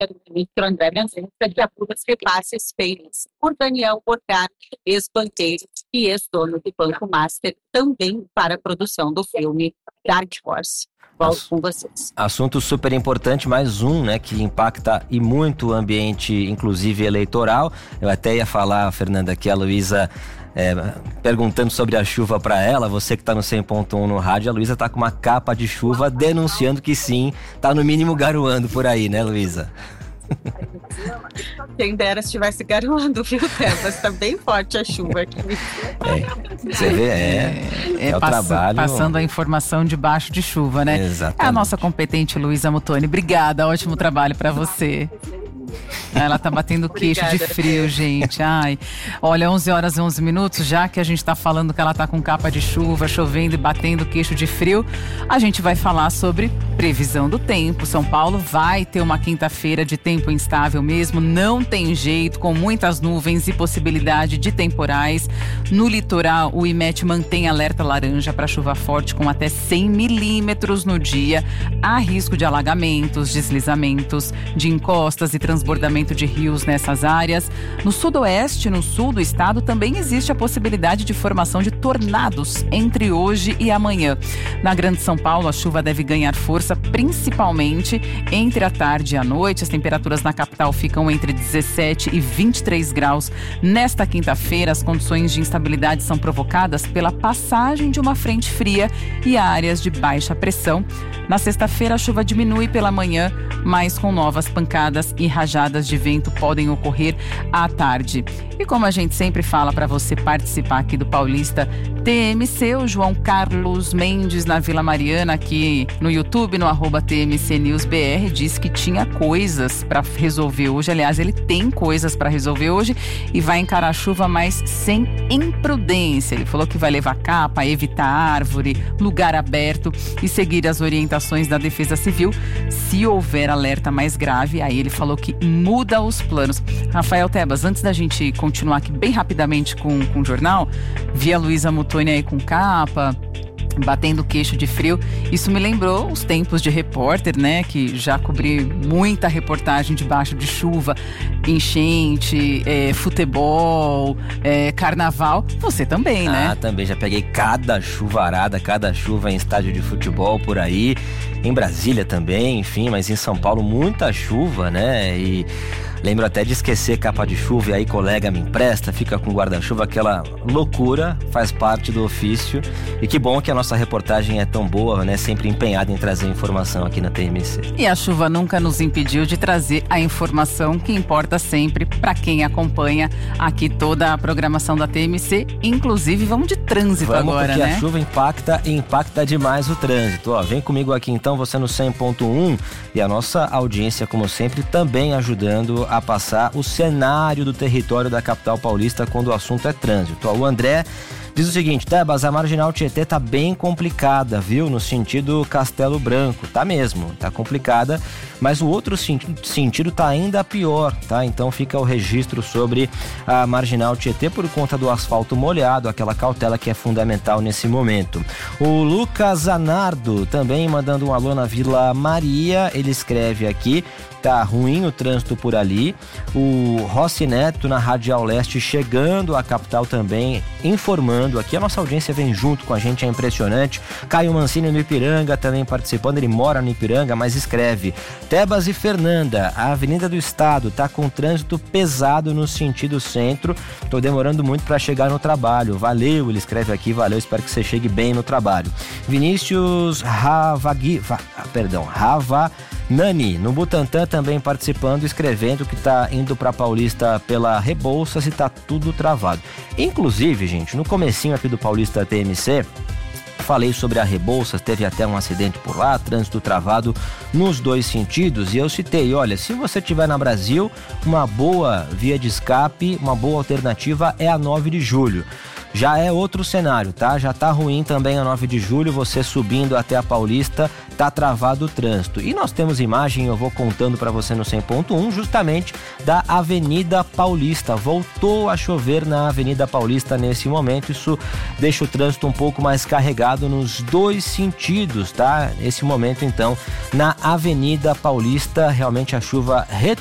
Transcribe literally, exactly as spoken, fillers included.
do ministro André Mendonça de aprovar os repasses feitos por Daniel Porcar, ex-banqueiro e ex-dono do Banco Master, também para a produção do filme Dark Horse. Volto com vocês. Assunto super importante, mais um, né, que impacta e muito o ambiente, inclusive eleitoral. Eu até ia falar, Fernanda, que a Luísa, é, perguntando sobre a chuva para ela, você que está no cem ponto um no rádio, a Luísa está com uma capa de chuva denunciando que sim, está no mínimo garoando por aí, né, Luísa? Quem dera se estivesse garoando, viu, Tebas? Está bem forte a chuva aqui. É, você vê, é, é, é o pass- trabalho. Passando a informação debaixo de chuva, né? Exatamente. É a nossa competente Luísa Muttoni. Obrigada, ótimo trabalho para você. Ela tá batendo queixo de frio, gente. Ai, olha, onze horas e onze minutos, já que a gente tá falando que ela tá com capa de chuva, chovendo e batendo queixo de frio, a gente vai falar sobre previsão do tempo. São Paulo vai ter uma quinta-feira de tempo instável mesmo, não tem jeito, com muitas nuvens e possibilidade de temporais. No litoral, o IMET mantém alerta laranja para chuva forte com até cem milímetros no dia. Há risco de alagamentos, deslizamentos, de encostas e transbordamento de rios nessas áreas. No sudoeste, no sul do estado, também existe a possibilidade de formação de tornados entre hoje e amanhã. Na Grande São Paulo, a chuva deve ganhar força, principalmente entre a tarde e a noite. As temperaturas na capital ficam entre dezessete e vinte e três graus. Nesta quinta-feira, as condições de instabilidade são provocadas pela passagem de uma frente fria e áreas de baixa pressão. Na sexta-feira, a chuva diminui pela manhã, mas com novas pancadas e rajadas de vento podem ocorrer à tarde. E como a gente sempre fala para você participar aqui do Paulista T M C, o João Carlos Mendes na Vila Mariana, aqui no YouTube, no arroba T M C News B R, disse que tinha coisas para resolver hoje. Aliás, ele tem coisas para resolver hoje e vai encarar a chuva, mas sem imprudência. Ele falou que vai levar capa, evitar árvore, lugar aberto e seguir as orientações da Defesa Civil. Se houver alerta mais grave, aí ele falou que muda os planos. Rafael Tebas, antes da gente continuar aqui bem rapidamente com, com o jornal, vi a Luísa Muttoni aí com capa, batendo queixo de frio. Isso me lembrou os tempos de repórter, né? Que já cobri muita reportagem debaixo de chuva, enchente, é, futebol, é, carnaval. Você também, né? Ah, também. Já peguei cada chuvarada, cada chuva em estádio de futebol por aí. Em Brasília também, enfim, mas em São Paulo muita chuva, né? E lembro até de esquecer capa de chuva e aí colega me empresta, fica com guarda-chuva, aquela loucura, faz parte do ofício. E que bom que a nossa reportagem é tão boa, né? Sempre empenhada em trazer informação aqui na T M C. E a chuva nunca nos impediu de trazer a informação que importa sempre para quem acompanha aqui toda a programação da T M C. Inclusive, vamos de trânsito vamos, agora, porque né? A chuva impacta e impacta demais o trânsito. Ó, vem comigo aqui então, você no cem ponto um, e a nossa audiência, como sempre, também ajudando a passar o cenário do território da capital paulista quando o assunto é trânsito. Ó, o André diz o seguinte: Tebas, a Marginal Tietê tá bem complicada, viu? No sentido Castelo Branco. Tá mesmo, tá complicada, mas o outro sentido, sentido tá ainda pior, tá? Então fica o registro sobre a Marginal Tietê por conta do asfalto molhado, aquela cautela que é fundamental nesse momento. O Lucas Zanardo também mandando um alô na Vila Maria, ele escreve aqui: tá ruim o trânsito por ali. O Rossi Neto na Radial Leste chegando à capital também, informando aqui. A nossa audiência vem junto com a gente, é impressionante. Caio Mancini no Ipiranga também participando, ele mora no Ipiranga, mas escreve: Tebas e Fernanda, a Avenida do Estado tá com trânsito pesado no sentido centro, tô demorando muito para chegar no trabalho. Valeu, ele escreve aqui, valeu, espero que você chegue bem no trabalho. Vinícius Ravagui, Va, perdão, Rava Nani, no Butantã também participando, escrevendo que tá indo pra Paulista pela Rebouças e tá tudo travado. Inclusive, gente, no comecinho aqui do Paulista T M C, falei sobre a Rebouças, teve até um acidente por lá, trânsito travado nos dois sentidos, e eu citei, olha, se você estiver na Brasil, uma boa via de escape, uma boa alternativa é a nove de julho. já é outro cenário, tá? Já tá ruim também a nove de julho, você subindo até a Paulista, tá travado o trânsito. E nós temos imagem, eu vou contando para você no cem ponto um, justamente da Avenida Paulista. Voltou a chover na Avenida Paulista nesse momento, isso deixa o trânsito um pouco mais carregado nos dois sentidos, tá? Nesse momento, então, na Avenida Paulista, realmente a chuva retornou